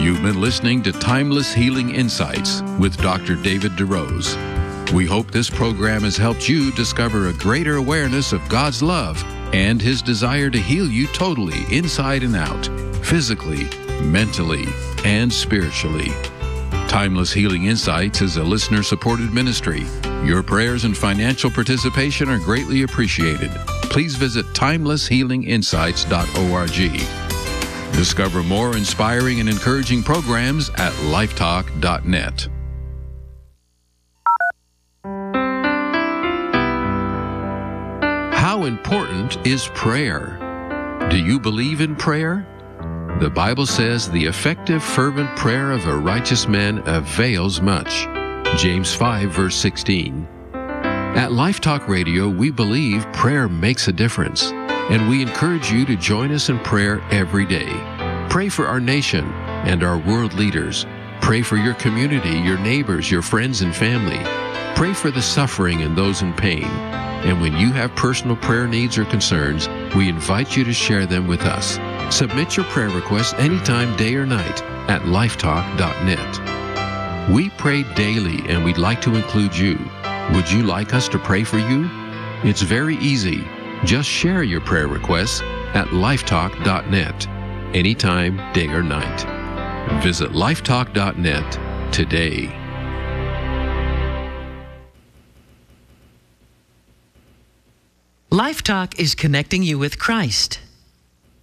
You've been listening to Timeless Healing Insights with Dr. David DeRose. We hope this program has helped you discover a greater awareness of God's love and His desire to heal you totally, inside and out, physically, mentally, and spiritually. Timeless Healing Insights is a listener-supported ministry. Your prayers and financial participation are greatly appreciated. Please visit timelesshealinginsights.org. Discover more inspiring and encouraging programs at lifetalk.net. How important is prayer? Do you believe in prayer? The Bible says the effective, fervent prayer of a righteous man avails much. James 5, verse 16. At Life Talk Radio, we believe prayer makes a difference, and we encourage you to join us in prayer every day. Pray for our nation and our world leaders. Pray for your community, your neighbors, your friends and family. Pray for the suffering and those in pain. And when you have personal prayer needs or concerns, we invite you to share them with us. Submit your prayer requests anytime, day or night, at lifetalk.net. We pray daily, and we'd like to include you. Would you like us to pray for you? It's very easy. Just share your prayer requests at lifetalk.net, anytime, day or night. Visit lifetalk.net today. Life Talk is connecting you with Christ.